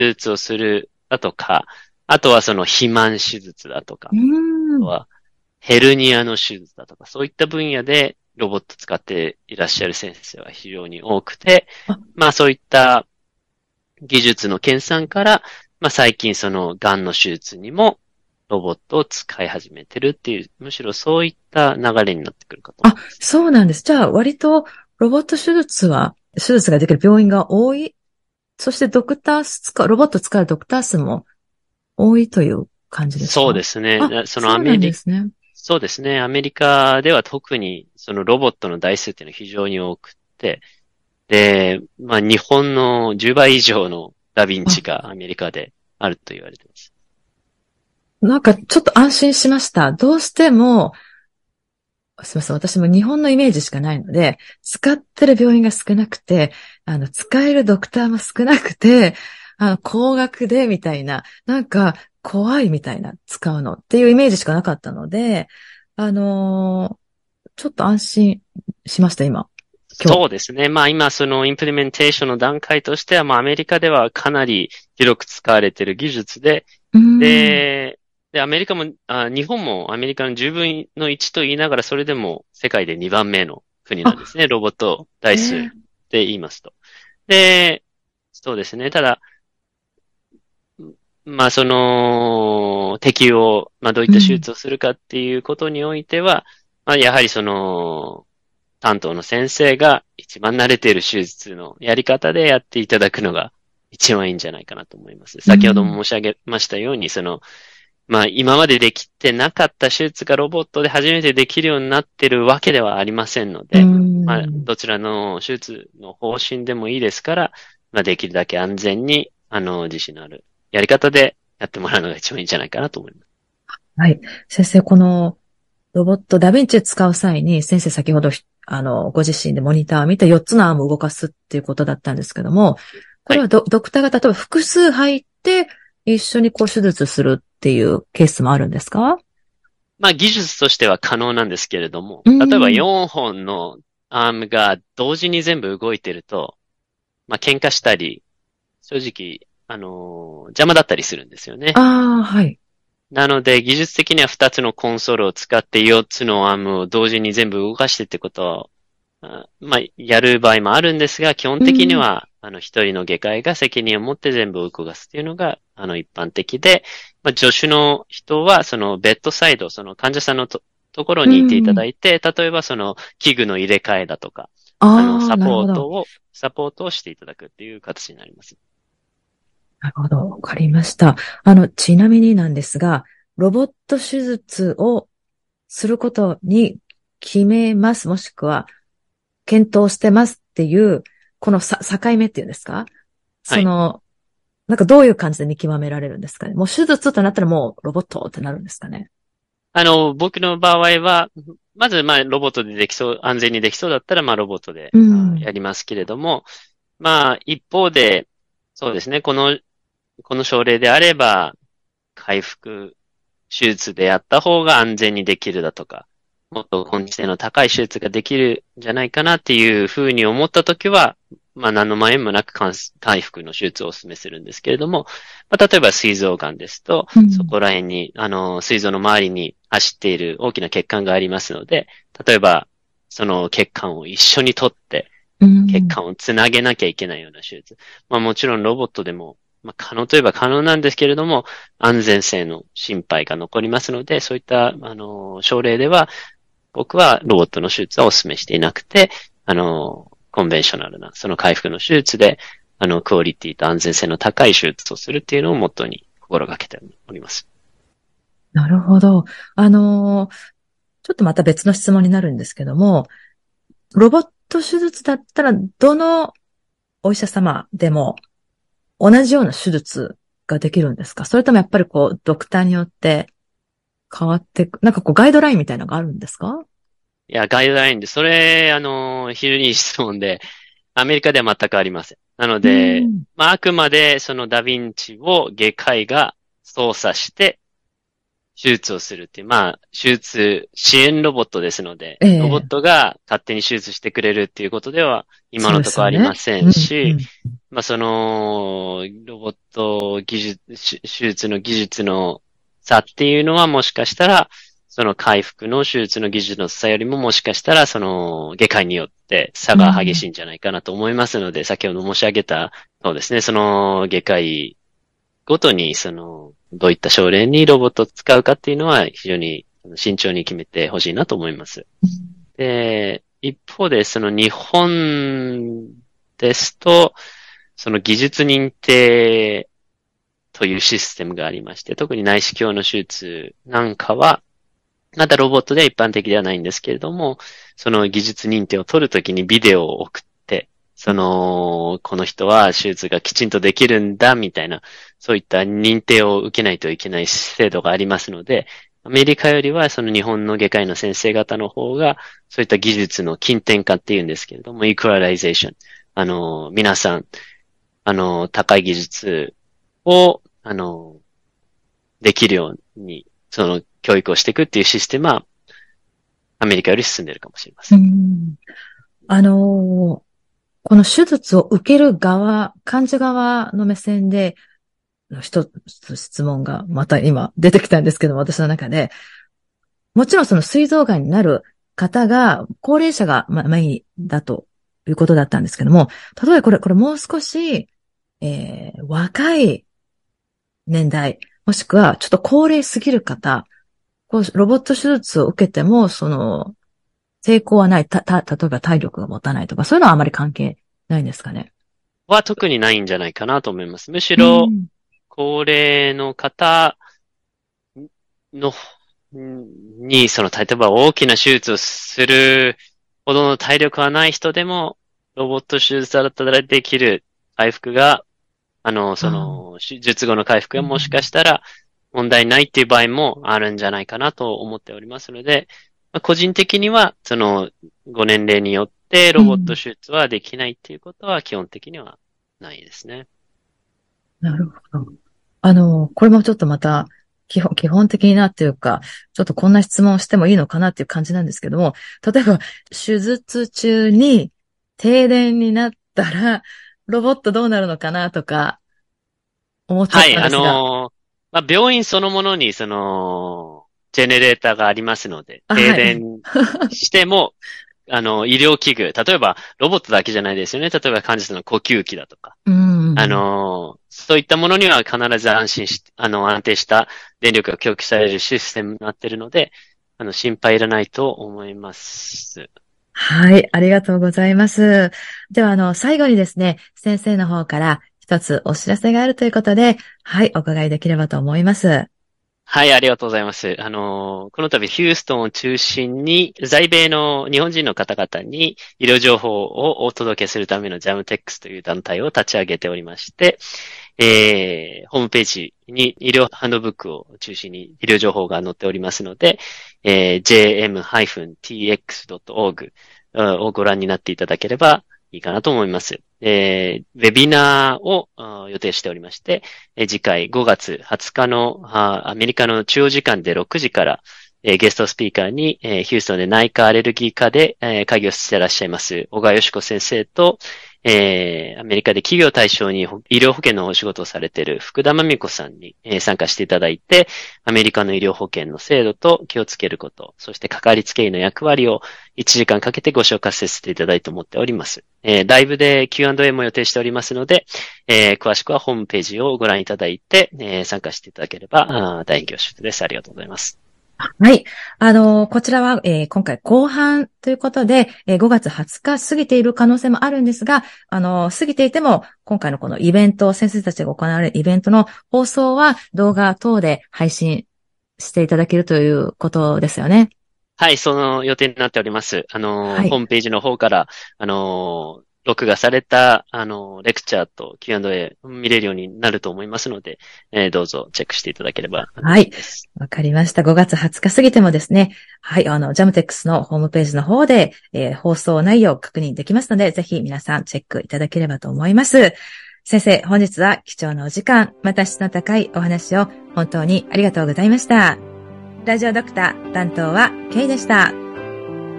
術をするだとか、あとはその肥満手術だとか、 うーん。 あとはヘルニアの手術だとか、そういった分野でロボット使っていらっしゃる先生は非常に多くて、 あ、 まあそういった技術の研鑽から、まあ最近その癌の手術にもロボットを使い始めてるっていう、むしろそういった流れになってくるかと思あ、 います。 そうなんです。じゃあ、割とロボット手術ができる病院が多い。そしてロボット使うドクター数も多いという感じですそうか？ ですね。 あ、そうなんですね。 そうですね。アメリカでは特にそのロボットの台数っていうのは非常に多くて、で、まあ日本の10倍以上のダヴィンチあ、 がアメリカであると言われています。 なんかちょっと安心しました。どうしても、すみません。私も日本のイメージしかないので、使ってる病院が少なくて、使えるドクターも少なくて、高額でみたいな、なんか怖いみたいな、使うのっていうイメージしかなかったので、あのちょっと安心しました、今日。 そうですね。まあ今そのインプリメンテーションの段階としては、まあアメリカではかなり広く使われている技術で、 うーん。 で、アメリカも、日本もアメリカの10分の1と言いながら、それでも世界で2番目の国なんですあ、 ね。ロボット台数ええ、 で言いますと。で、そうですね。ただ、まあその、適用、まあどういった手うん。 術をするかっていうことにおいては、まあやはりその、担当の先生が一番慣れている手術のやり方でやっていただくのが一番いいんじゃないかなと思います。 う先ほどん。 も申し上げましたように、その、まあ今までできてなかった手術がロボットで初めてできるようになっているわけではありませんのうで、まあん。 どちらの手術の方針でもいいですから、まあできるだけ安全に、自信のあるやり方でやってもらうのが一番いいんじゃないかなと思います。 はい。先生、このロボット、ダヴィンチを使う際に、先生先ほど、ご自身でモニターを見て4つのアームを動かすっていうことだったんですけども、こはい。 れはドクターが例えば複数入って、一緒にこう手術するっていうケースもあるんですか？ まあ技術としては可能なんですけれども、 う例えばん。 4本のアームが同時に全部動いてると、まあ喧嘩したり、正直、邪魔だったりするんですよね。 ああ、はい。 なので、技術的には2つのコンソールを使って4つのアームを同時に全部動かしてってことを、まあ、やる場合もあるんですが、基本うん。 的には、一人の外科医が責任を持って全部動かすっていうのが、一般的で、まあ、助手の人は、その、ベッドサイド、その患者さんのところうにいていたん。 だいて、例えばその、器具の入れ替えだとか、 ああ、なるほど。 サポートをしていただくっていう形になります。 なるほど。わかりました。ちなみになんですが、ロボット手術をすることに決めます。もしくは、検討してますっていう、この境目っていうんですか？ はい。 その、なんかどういう感じで見極められるんですかね？もう手術となったらもうロボットってなるんですかね？ 僕の場合は、まず、まあ、ロボットでできそう、安全にできそうだったら、まあ、ロボットで、 うん。 やりますけれども、まあ、一方で、そうですね、この症例であれば、回復手術でやった方が安全にできるだとか、もっと根治性の高い手術ができるんじゃないかなっていうふうに思ったときは、まあ何の迷いもなく回復の手術をお勧めするんですけれども、まあ、例えば膵臓癌ですと、そうん。 こら辺に、膵臓の周りに走っている大きな血管がありますので、例えば、その血管を一緒に取って、 うん。 血管をつなげなきゃいけないような手術。まあもちろんロボットでも、まあ可能といえば可能なんですけれども、安全性の心配が残りますので、そういった、症例では、僕はロボットの手術はお勧めしていなくて、コンベンショナルな、その回復の手術で、クオリティと安全性の高い手術をするっていうのをモットーに心がけております。 なるほど。ちょっとまた別の質問になるんですけども、ロボット手術だったら、どのお医者様でも同じような手術ができるんですか？それともやっぱりこう、ドクターによって変わってく、なんかこう、ガイドラインみたいなのがあるんですか？ いや、ガイドラインで、それ、非常にいい質問で、アメリカでは全くありません。なのうで、 ん。 まあ、あくまでそのダヴィンチを外科医が操作して手術をするっていう、まあ、手術支援ロボットですので、 えロボッえ、 トが勝手に手術してくれるっていうことでは今そうでのところありますよね。 せうん、うんし、 ん。 その、ロボット手術の技術の差っていうのはもしかしたら、その回復の手術の技術の差よりももしかしたら、その外科医によって差が激しいんじゃないかなと思いますので、先ほど申し上げた、そうですね、その外科医ごとに、どういった症例にロボットを使うかっていうのは非常に慎重に決めてほしいなと思います。で、一方で、その日本ですと、その技術認定というシステムがありまして、特に内視鏡の手術なんかは、まだロボットでは一般的ではないんですけれども、その技術認定を取るときにビデオを送って、この人は手術がきちんとできるんだ、みたいな、そういった認定を受けないといけない制度がありますので、アメリカよりはその日本の外科医の先生方の方が、そういった技術の近典化っていうんですけれども、イクラライゼーション。皆さん、高い技術を、できるように、教育をしていくっていうシステムは、アメリカより進んでいるかもしれません。 この手術を受ける側、患者側の目線で、一つ質問がまた今出てきたんですけども、私の中で、もちろんその膵臓がんになる方が、高齢者がメインだということだったんですけども、例えばこれもう少し、若い年代、もしくはちょっと高齢すぎる方、ロボット手術を受けても、成功はない。例えば体力が持たないとか、そういうのはあまり関係ないんですかね。 は特にないんじゃないかなと思います。むしろ、高齢の方の、に、例えば大きな手術をするほどの体力はない人でも、ロボット手術だったらできる回復が、手術後の回復がもしかしたら問題ないっていう場合もあるんじゃないかなと思っておりますので、個人的には、ご年齢によってロボット手術はできないっていうことは基本的にはないですね。 なるほど。これもちょっとまた、基本的なっていうか、ちょっとこんな質問をしてもいいのかなっていう感じなんですけども、例えば、手術中に停電になったら、ロボットどうなるのかなとか、思っちゃったんですが。 病院そのものに、ジェネレーターがありますので、停電しても、医療器具、例えば、ロボットだけじゃないですよね。例えば患者さんの呼吸器だとか。そういったものには必ず安定した電力が供給されるシステムになっているので、心配いらないと思います。 はい、ありがとうございます。では、最後にですね、先生の方から一つお知らせがあるということで、はい、お伺いできればと思います。 はい、ありがとうございます。この度ヒューストンを中心に、在米の日本人の方々に医療情報をお届けするためのジャムテックスという団体を立ち上げておりまして、ホームページに医療ハンドブックを中心に医療情報が載っておりますので、jm-tx.org をご覧になっていただければいいかなと思います。ウェビナーを予定しておりまして、次回5月20日のアメリカの中央時間で6時から、ゲストスピーカーに、ヒューストンで内科アレルギー科で、会議をしていらっしゃいます小川よし子先生と、アメリカで企業対象に医療保険のお仕事をされている福田真美子さんに、参加していただいて、アメリカの医療保険の制度と気をつけること、そしてかかりつけ医の役割を1時間かけてご紹介させていただいて思っております。ライブで Q&A も予定しておりますので、詳しくはホームページをご覧いただいて、参加していただければ大変恐縮です。ありがとうございます。 はい。こちらは、今回後半ということで、5月20日過ぎている可能性もあるんですが、過ぎていても、今回のこのイベント、先生たちが行われるイベントの放送は動画等で配信していただけるということですよね。 はい、その予定になっております。ホームページの方から、録画された、レクチャーと Q&A 見れるようになると思いますので、どうぞチェックしていただければ。 はい。わかりました。5月20日過ぎてもですね、はい、ジャムテックスのホームページの方で、放送内容を確認できますので、ぜひ皆さんチェックいただければと思います。先生、本日は貴重なお時間、また質の高いお話を本当にありがとうございました。ラジオドクター担当はケイでした。